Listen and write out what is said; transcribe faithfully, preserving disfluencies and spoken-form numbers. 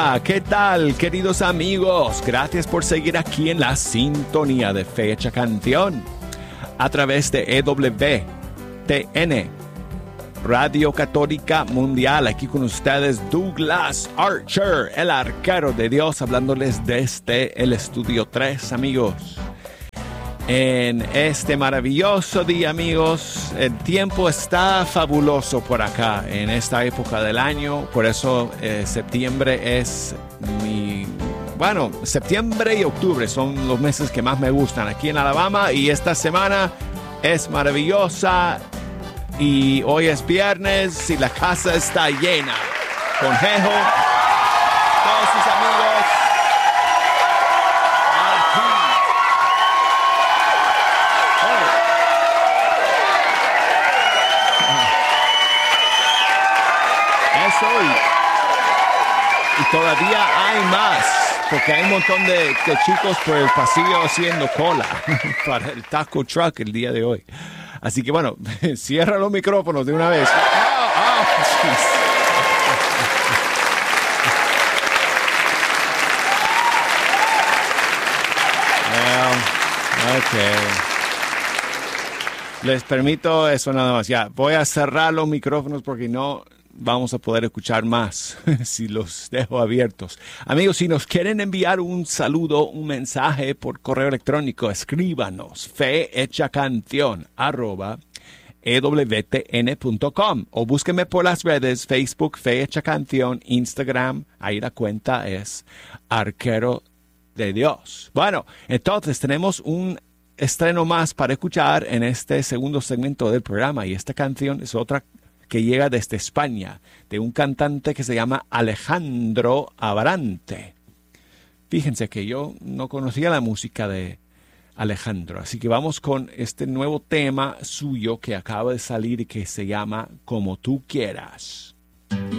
Hola, ¿qué tal, queridos amigos? Gracias por seguir aquí en la sintonía de Fecha Canción a través de E W T N, Radio Católica Mundial. Aquí con ustedes Douglas Archer, el arquero de Dios, hablándoles desde el Estudio tres, amigos. En este maravilloso día, amigos, el tiempo está fabuloso por acá en esta época del año. Por eso eh, septiembre es mi... Bueno, septiembre y octubre son los meses que más me gustan aquí en Alabama. Y esta semana es maravillosa. Y hoy es viernes y la casa está llena. Con Jejo, todos sus amigos. Hoy. Y todavía hay más, porque hay un montón de, de chicos por el pasillo haciendo cola para el taco truck el día de hoy. Así que bueno, cierra los micrófonos de una vez. Oh, oh, well, okay. Les permito eso nada más. Ya, voy a cerrar los micrófonos porque no vamos a poder escuchar más si los dejo abiertos. Amigos, si nos quieren enviar un saludo, un mensaje por correo electrónico, escríbanos fehechacanción arroba e w t n punto com o búsquenme por las redes Facebook, Fehechacanción, Instagram, ahí la cuenta es Arquero de Dios. Bueno, entonces tenemos un estreno más para escuchar en este segundo segmento del programa y esta canción es otra que llega desde España, de un cantante que se llama Alejandro Abarante. Fíjense que yo no conocía la música de Alejandro, así que vamos con este nuevo tema suyo que acaba de salir y que se llama Como tú quieras.